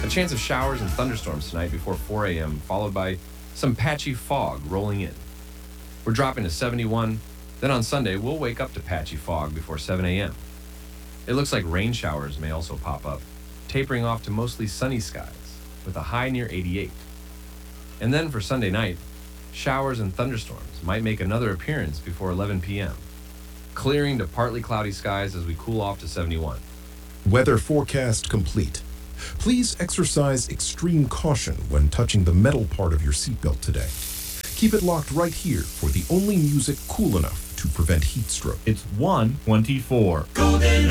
A chance of showers and thunderstorms tonight before 4 a.m., followed by some patchy fog rolling in. We're dropping to 71. Then on Sunday, we'll wake up to patchy fog before 7 a.m. It looks like rain showers may also pop up, tapering off to mostly sunny skies with a high near 88. And then for Sunday night, showers and thunderstorms might make another appearance before 11 p.m., clearing to partly cloudy skies as we cool off to 71. Weather forecast complete. Please exercise extreme caution when touching the metal part of your seatbelt today. Keep it locked right here for the only music cool enough to prevent heat stroke. It's 1:24.